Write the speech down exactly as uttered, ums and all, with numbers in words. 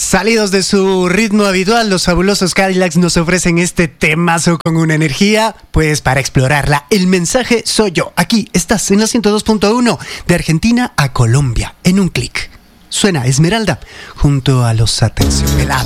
Salidos de su ritmo habitual, los fabulosos Cadillacs nos ofrecen este temazo con una energía, pues para explorarla. El mensaje soy yo. Aquí estás en la ciento dos punto uno, de Argentina a Colombia, en un clic. Suena Esmeralda junto a los Aterciopelados.